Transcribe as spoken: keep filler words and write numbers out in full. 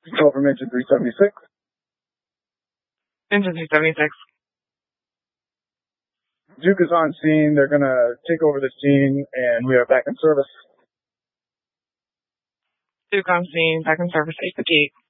Call from engine three seventy-six. Engine three seventy-six. Duke is on scene. They're going to take over the scene, and we are back in service. Duke on scene, back in service, eight fifty-eight.